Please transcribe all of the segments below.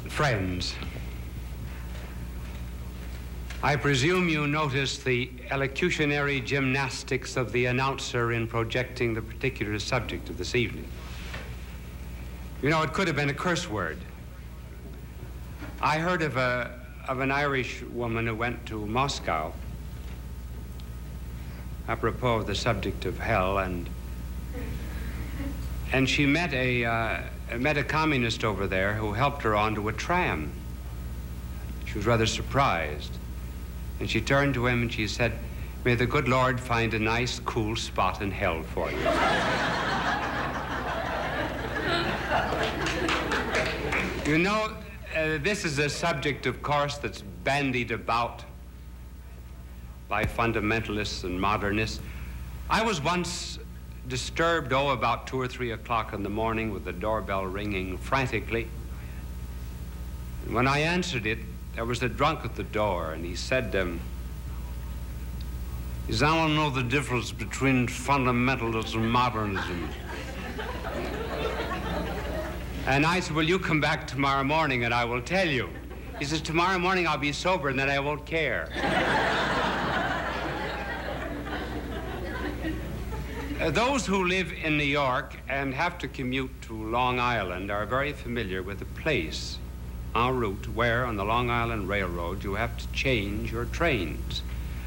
Friends, I presume you noticed the elocutionary gymnastics of the announcer in projecting the particular subject of this evening. You know, it could have been a curse word. I heard of an Irish woman who went to Moscow apropos of the subject of hell, and she met a communist over there who helped her onto a tram. She was rather surprised. And she turned to him and she said, "May the good Lord find a nice, cool spot in hell for you." You know, this is a subject, of course, that's bandied about by fundamentalists and modernists. I was once disturbed, about 2 or 3 o'clock in the morning with the doorbell ringing frantically. And when I answered it, there was a drunk at the door, and he said, I don't know the difference between fundamentalism and modernism. And I said, well, you come back tomorrow morning and I will tell you. He says, tomorrow morning I'll be sober and then I won't care. Those who live in New York and have to commute to Long Island are very familiar with the place en route where on the Long Island Railroad you have to change your trains.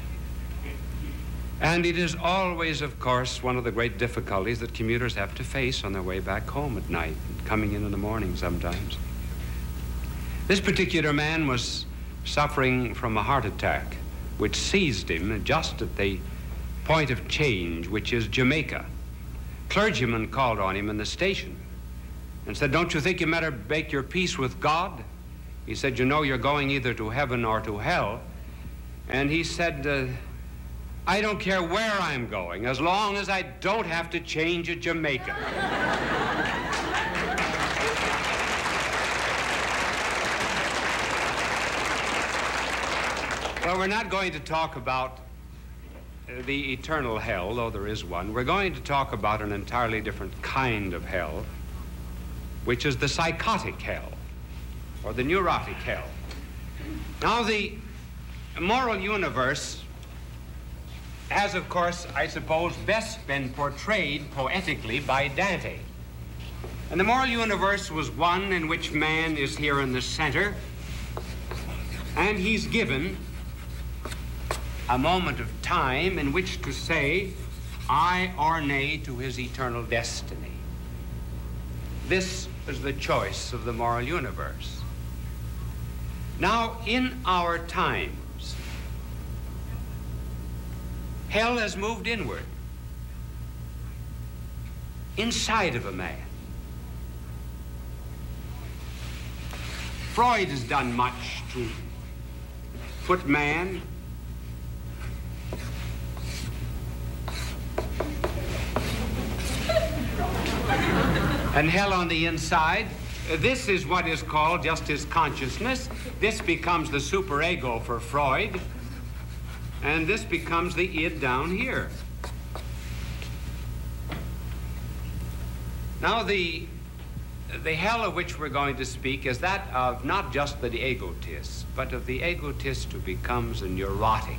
And it is always, of course, one of the great difficulties that commuters have to face on their way back home at night and coming in the morning sometimes. This particular man was suffering from a heart attack, which seized him just at the point of change, which is Jamaica. Clergyman called on him in the station and said, "Don't you think you better make your peace with God?" He said, "You know, you're going either to heaven or to hell." And he said, "I don't care where I'm going, as long as I don't have to change at Jamaica." Well, we're not going to talk about the eternal hell, though there is one. We're going to talk about an entirely different kind of hell, which is the psychotic hell, or the neurotic hell. Now, the moral universe has, of course, I suppose, best been portrayed poetically by Dante. And the moral universe was one in which man is here in the center, and he's given a moment of time in which to say aye or nay to his eternal destiny. This is the choice of the moral universe. Now, in our times, hell has moved inward, inside of a man. Freud has done much to put man and hell on the inside. This is what is called just his consciousness. This becomes the superego for Freud, and this becomes the id down here. Now, the hell of which we're going to speak is that of not just the egotist, but of the egotist who becomes a neurotic.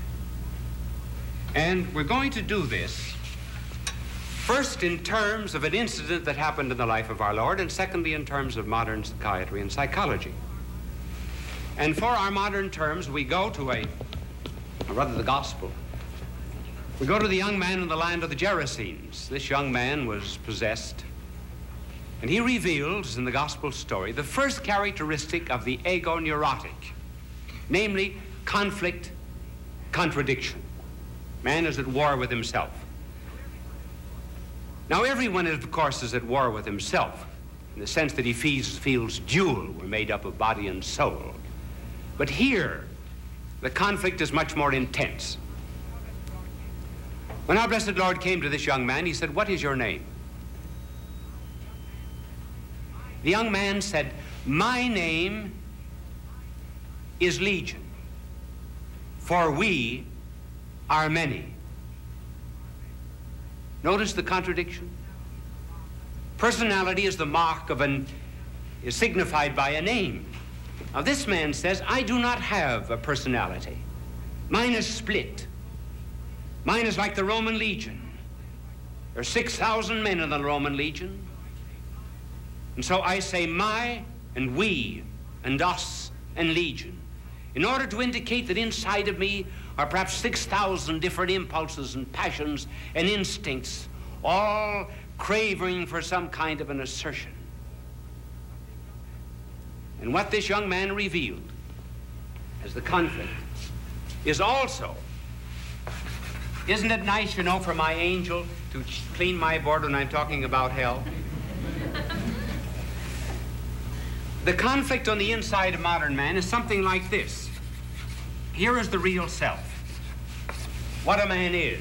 And we're going to do this first in terms of an incident that happened in the life of our Lord, and secondly in terms of modern psychiatry and psychology. And for our modern terms, we go to the gospel. We go to the young man in the land of the Gerasenes. This young man was possessed, and he reveals in the gospel story the first characteristic of the ego neurotic, namely conflict, contradiction. Man is at war with himself. Now, everyone, of course, is at war with himself, in the sense that he feels dual. We're made up of body and soul. But here, the conflict is much more intense. When our blessed Lord came to this young man, he said, "What is your name?" The young man said, "My name is Legion, for we are many." Notice the contradiction. Personality is the mark of an is signified by a name. Now, this man says, I do not have a personality. Mine is split. Mine is like the Roman legion. There are 6,000 men in the Roman legion. And so I say my and we and us and legion, in order to indicate that inside of me are perhaps 6,000 different impulses and passions and instincts, all craving for some kind of an assertion. And what this young man revealed as the conflict is also, isn't it nice, you know, for my angel to clean my board when I'm talking about hell? The conflict on the inside of modern man is something like this. Here is the real self, what a man is.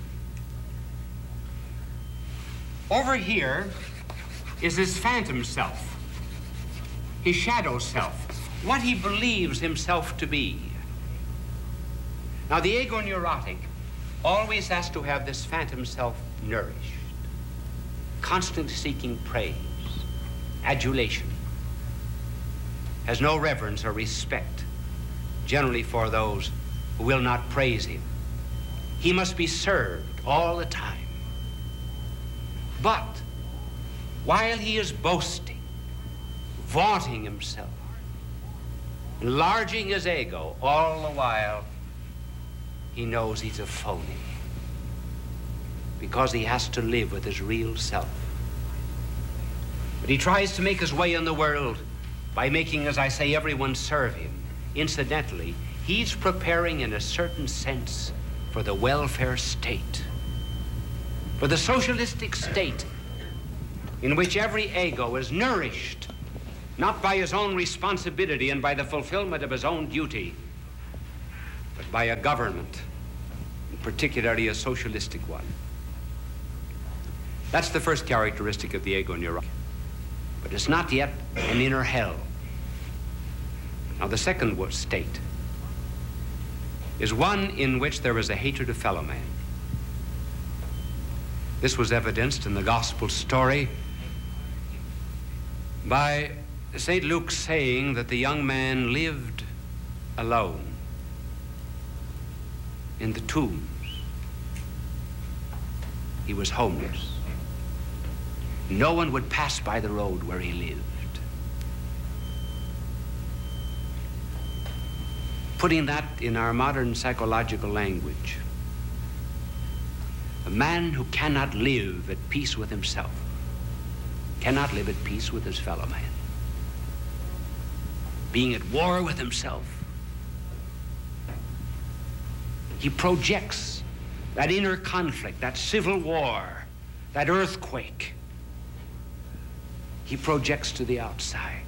Over here is his phantom self, his shadow self, what he believes himself to be. Now, the ego neurotic always has to have this phantom self nourished, constantly seeking praise, adulation, has no reverence or respect, generally for those who will not praise him. He must be served all the time. But while he is boasting, vaunting himself, enlarging his ego, all the while he knows he's a phony, because he has to live with his real self. But he tries to make his way in the world by making, as I say, everyone serve him. Incidentally, he's preparing in a certain sense for the welfare state, for the socialistic state in which every ego is nourished, not by his own responsibility and by the fulfillment of his own duty, but by a government, and particularly a socialistic one. That's the first characteristic of the ego neurotic. But it's not yet an inner hell. Now, the second state is one in which there is a hatred of fellow man. This was evidenced in the gospel story by St. Luke saying that the young man lived alone in the tombs. He was homeless. No one would pass by the road where he lived. Putting that in our modern psychological language, a man who cannot live at peace with himself cannot live at peace with his fellow man. Being at war with himself, he projects that inner conflict, that civil war, that earthquake. He projects to the outside.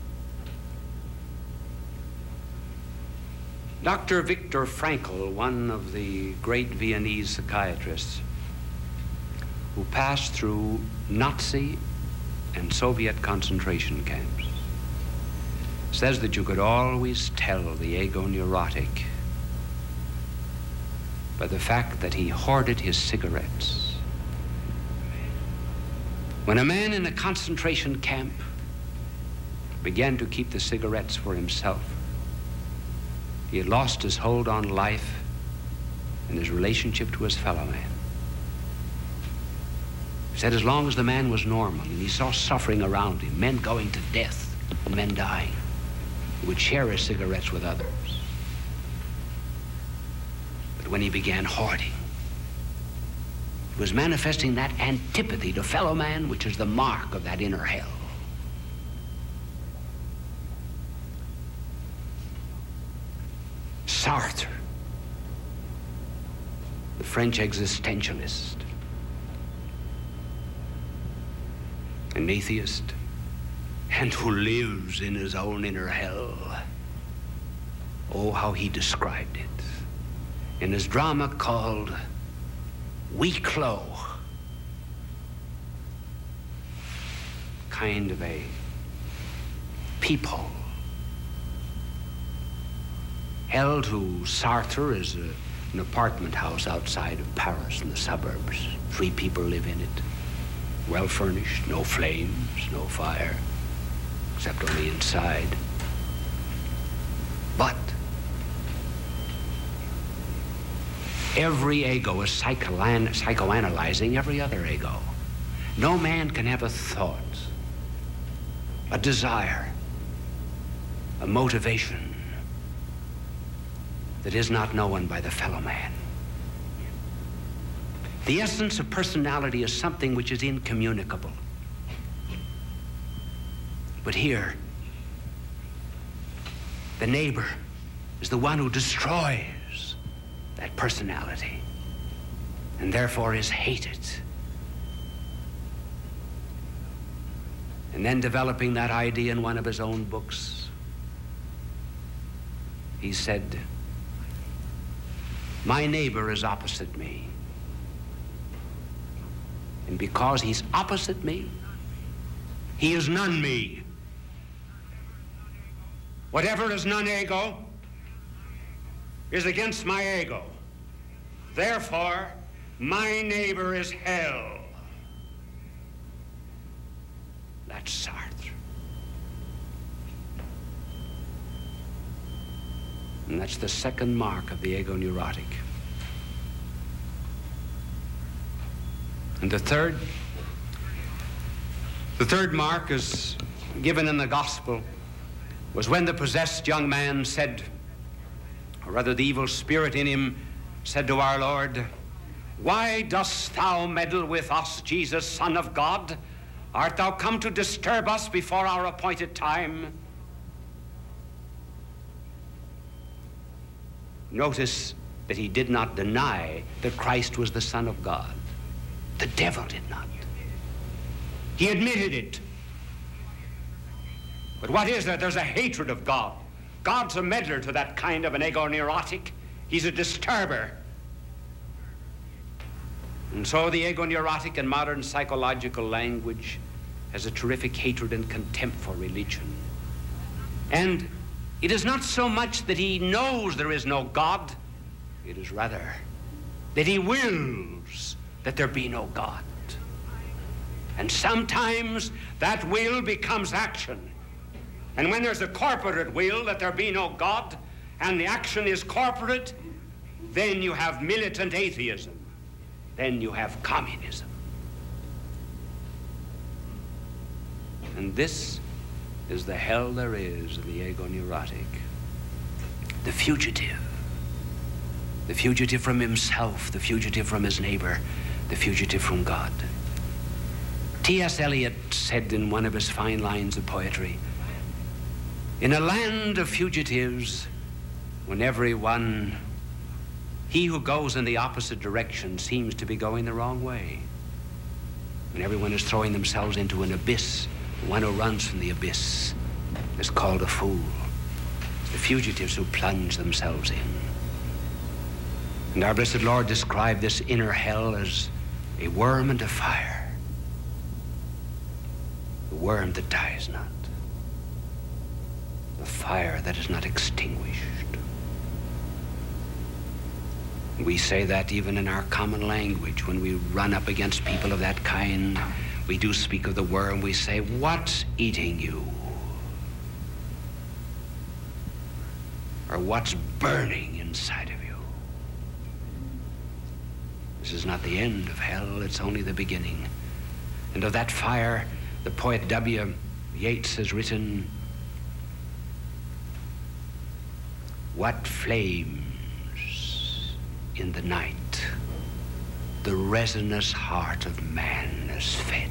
Dr. Viktor Frankl, one of the great Viennese psychiatrists who passed through Nazi and Soviet concentration camps, says that you could always tell the ego neurotic by the fact that he hoarded his cigarettes. When a man in a concentration camp began to keep the cigarettes for himself, he had lost his hold on life and his relationship to his fellow man. He said as long as the man was normal and he saw suffering around him, men going to death and men dying, he would share his cigarettes with others. But when he began hoarding, he was manifesting that antipathy to fellow man, which is the mark of that inner hell. Sartre, the French existentialist, an atheist, and who lives in his own inner hell. Oh, how he described it in his drama called Huis Clos. Kind of a peephole. Hell to Sartre is an apartment house outside of Paris in the suburbs. 3 people live in it. Well furnished, no flames, no fire. except only inside. But every ego is psychoanalyzing every other ego. No man can have a thought, a desire, a motivation that is not known by the fellow man. The essence of personality is something which is incommunicable. But here, the neighbor is the one who destroys that personality and therefore is hated. And then developing that idea in one of his own books, he said, my neighbor is opposite me. And because he's opposite me, he is non-me. Whatever is non-ego is against my ego. Therefore, my neighbor is hell. That's Sartre. And that's the second mark of the ego neurotic. And the third mark is given in the gospel, was when the possessed young man said, or rather the evil spirit in him said to our Lord, why dost thou meddle with us, Jesus, Son of God? Art thou come to disturb us before our appointed time? Notice that he did not deny that Christ was the Son of God. The devil did not. He admitted it. But what is there? There's a hatred of God. God's a meddler to that kind of an ego neurotic. He's a disturber. And so the ego neurotic in modern psychological language has a terrific hatred and contempt for religion. And it is not so much that he knows there is no God, it is rather that he wills that there be no God. And sometimes that will becomes action. And when there's a corporate will that there be no God, and the action is corporate, then you have militant atheism. Then you have communism. And this is the hell there is in the ego neurotic. The fugitive. The fugitive from himself, the fugitive from his neighbor, the fugitive from God. T.S. Eliot said in one of his fine lines of poetry, in a land of fugitives, when everyone, he who goes in the opposite direction seems to be going the wrong way. When everyone is throwing themselves into an abyss, the one who runs from the abyss is called a fool. It's the fugitives who plunge themselves in. And our blessed Lord described this inner hell as a worm and a fire. The worm that dies not. The fire that is not extinguished. We say that even in our common language. When we run up against people of that kind, we do speak of the worm. We say, what's eating you? Or what's burning inside of you? This is not the end of hell, it's only the beginning. And of that fire, the poet W. Yeats has written, what flames in the night the resinous heart of man is fed.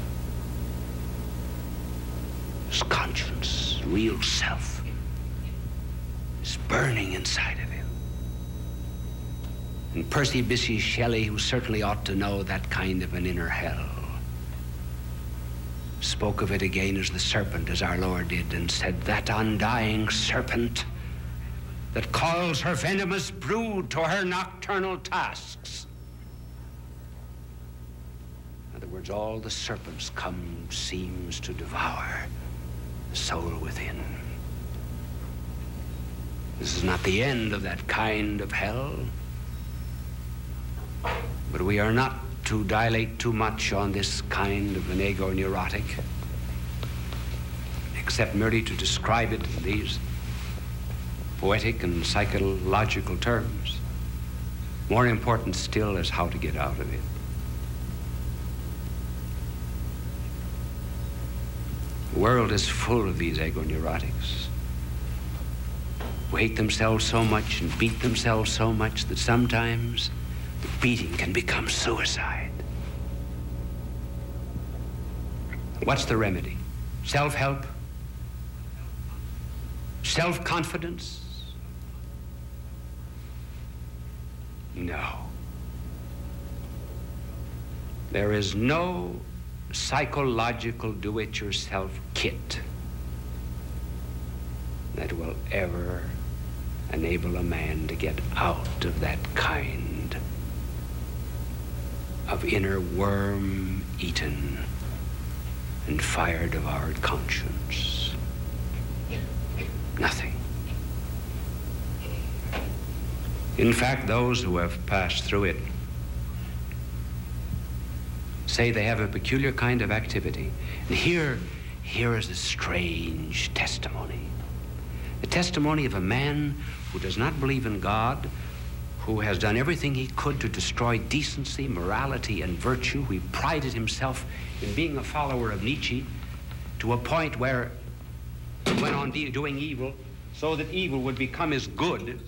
His conscience, real self, is burning inside of him. And Percy Bysshe Shelley, who certainly ought to know that kind of an inner hell, spoke of it again as the serpent, as our Lord did, and said, that undying serpent that calls her venomous brood to her nocturnal tasks. In other words, all the serpents come seems to devour the soul within. This is not the end of that kind of hell, but we are not to dilate too much on this kind of an ego neurotic, except merely to describe it in these poetic and psychological terms. More important still is how to get out of it. The world is full of these ego-neurotics who hate themselves so much and beat themselves so much that sometimes the beating can become suicide. What's the remedy? Self-help? Self-confidence? No. There is no psychological do-it-yourself kit that will ever enable a man to get out of that kind of inner worm-eaten and fire-devoured conscience. Nothing. In fact, those who have passed through it say they have a peculiar kind of activity. And here is a strange testimony. The testimony of a man who does not believe in God, who has done everything he could to destroy decency, morality, and virtue. He prided himself in being a follower of Nietzsche to a point where he went on doing evil so that evil would become his good.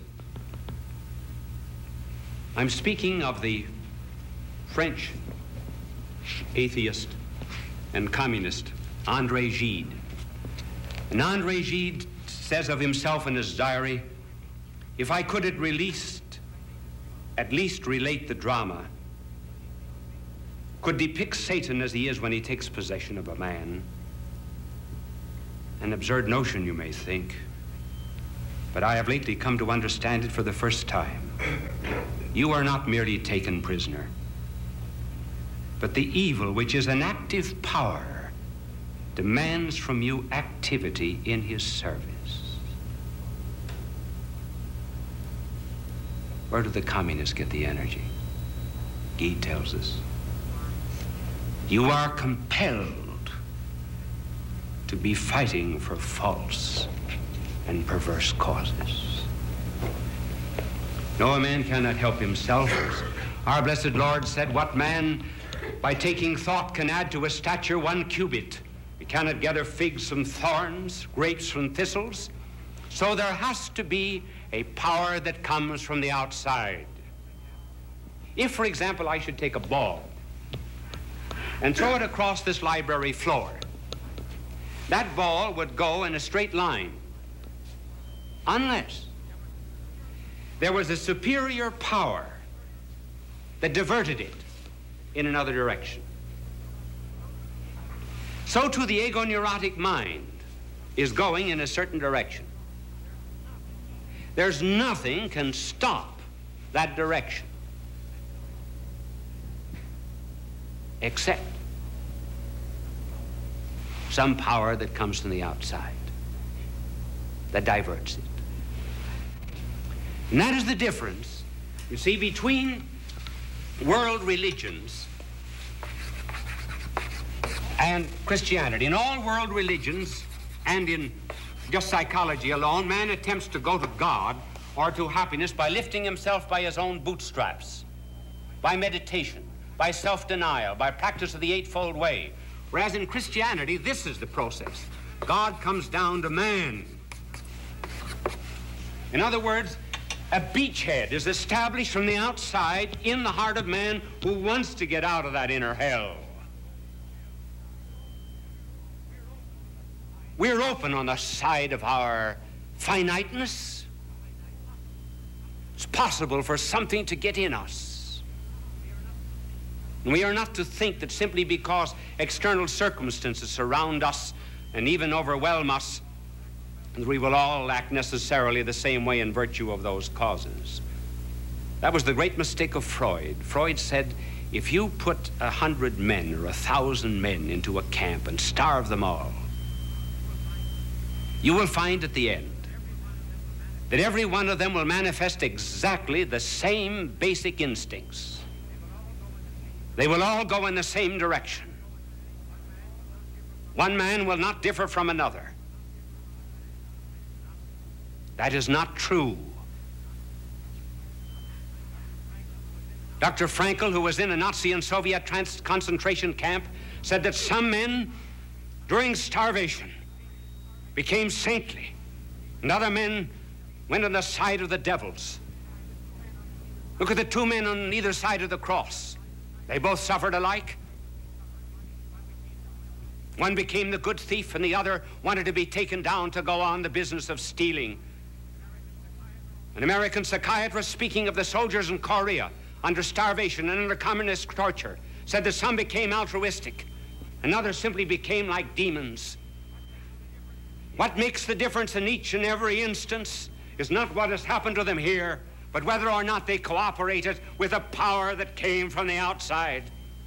I'm speaking of the French atheist and communist André Gide. And André Gide says of himself in his diary, if I could at least relate the drama, could depict Satan as he is when he takes possession of a man. An absurd notion, you may think, but I have lately come to understand it for the first time. You are not merely taken prisoner, but the evil, which is an active power, demands from you activity in his service. Where do the communists get the energy? Gide tells us. You are compelled to be fighting for false and perverse causes. No, a man cannot help himself. Our blessed Lord said, what man by taking thought can add to a stature 1 cubit? We cannot gather figs from thorns, grapes from thistles. So there has to be a power that comes from the outside. If, for example, I should take a ball and throw it across this library floor, that ball would go in a straight line, unless there was a superior power that diverted it in another direction. So too the ego-neurotic mind is going in a certain direction. There's nothing can stop that direction except some power that comes from the outside that diverts it. And that is the difference, you see, between world religions and Christianity. In all world religions and in just psychology alone, man attempts to go to God or to happiness by lifting himself by his own bootstraps, by meditation, by self-denial, by practice of the Eightfold Way. Whereas in Christianity, this is the process. God comes down to man. In other words, a beachhead is established from the outside in the heart of man who wants to get out of that inner hell. We're open on the side of our finiteness. It's possible for something to get in us. And we are not to think that simply because external circumstances surround us and even overwhelm us, that we will all act necessarily the same way in virtue of those causes. That was the great mistake of Freud. Freud said, if you put 100 men or 1,000 men into a camp and starve them all, you will find at the end that every one of them will manifest exactly the same basic instincts. They will all go in the same direction. One man will not differ from another. That is not true. Dr. Frankl, who was in a Nazi and Soviet concentration camp, said that some men, during starvation, became saintly, and other men went on the side of the devils. Look at the two men on either side of the cross. They both suffered alike. One became the good thief, and the other wanted to be taken down to go on the business of stealing. An American psychiatrist, speaking of the soldiers in Korea under starvation and under communist torture, said that some became altruistic and others simply became like demons. What makes the difference in each and every instance is not what has happened to them here, but whether or not they cooperated with a power that came from the outside.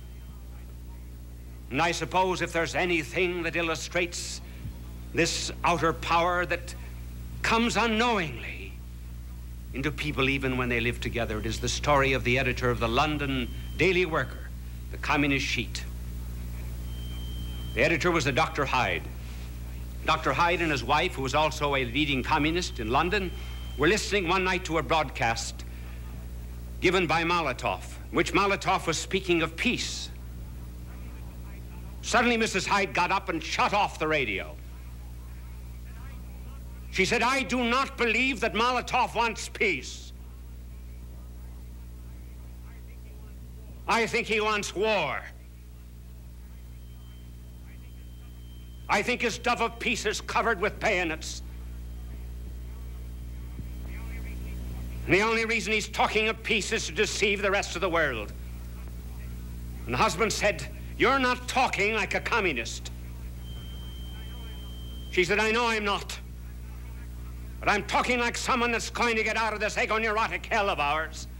And I suppose if there's anything that illustrates this outer power that comes unknowingly into people even when they live together, it is the story of the editor of the London Daily Worker, the Communist Sheet. The editor was a Dr. Hyde. Dr. Hyde and his wife, who was also a leading communist in London, were listening one night to a broadcast given by Molotov, in which Molotov was speaking of peace. Suddenly, Mrs. Hyde got up and shut off the radio. She said, "I do not believe that Molotov wants peace. I think he wants war. I think his dove of peace is covered with bayonets. And the only reason he's talking of peace is to deceive the rest of the world." And the husband said, "You're not talking like a communist." She said, "I know I'm not. But I'm talking like someone that's going to get out of this egoneurotic hell of ours."